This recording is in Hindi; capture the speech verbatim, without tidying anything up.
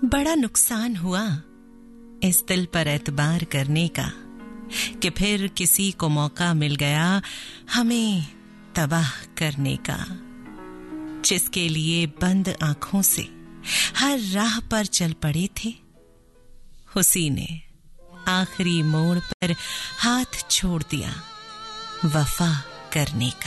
बड़ा नुकसान हुआ इस दिल पर एतबार करने का कि फिर किसी को मौका मिल गया हमें तबाह करने का। जिसके लिए बंद आंखों से हर राह पर चल पड़े थे, उसी ने आखिरी मोड़ पर हाथ छोड़ दिया वफा करने का।